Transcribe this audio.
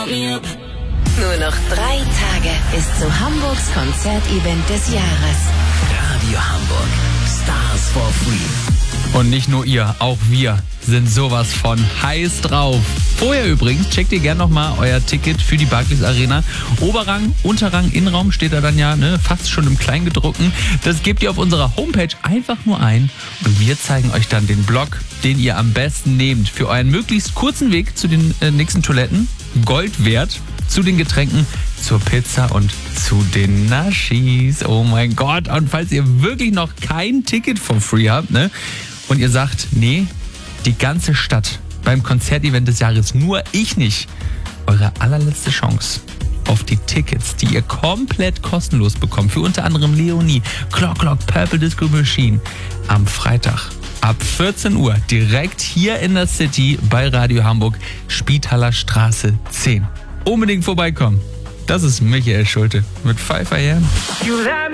Nur noch 3 Tage bis zu Hamburgs Konzertevent des Jahres. Radio Hamburg. Stars for Free. Und nicht nur ihr, auch wir sind sowas von heiß drauf. Vorher übrigens, checkt ihr gerne nochmal euer Ticket für die Barclays Arena. Oberrang, Unterrang, Innenraum steht da dann ja, fast schon im Kleingedruckten. Das gebt ihr auf unserer Homepage einfach nur ein und wir zeigen euch dann den Block, den ihr am besten nehmt für euren möglichst kurzen Weg zu den nächsten Toiletten. Gold wert, zu den Getränken, zur Pizza und zu den Naschis. Oh mein Gott. Und falls ihr wirklich noch kein Ticket for free habt, und ihr sagt, nee, die ganze Stadt beim Konzertevent des Jahres, nur ich nicht. Eure allerletzte Chance auf die Tickets, die ihr komplett kostenlos bekommt, für unter anderem Leonie, Clock, Purple Disco Machine, am Freitag ab 14 Uhr direkt hier in der City bei Radio Hamburg, Spitaler Straße 10. Unbedingt vorbeikommen. Das ist Michael Schulte mit Pfeiffer Jan.